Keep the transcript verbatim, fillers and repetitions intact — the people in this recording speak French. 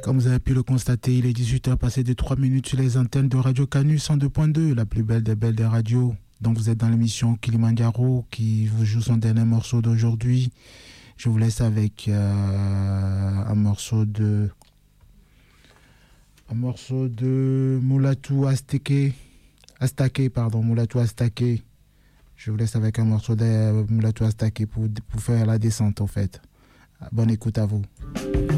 Comme vous avez pu le constater, il est dix-huit heures passé de trois minutes sur les antennes de Radio Canu cent deux point deux, la plus belle des belles des radios. Donc vous êtes dans l'émission Kilimanjaro qui vous joue son dernier morceau d'aujourd'hui. Je vous laisse avec euh, un morceau de un morceau de Mulatu Astatke, Astatke pardon, Mulatu Astatke. Je vous laisse avec un morceau de Mulatu Astatke pour, pour faire la descente en fait. Bonne écoute à vous.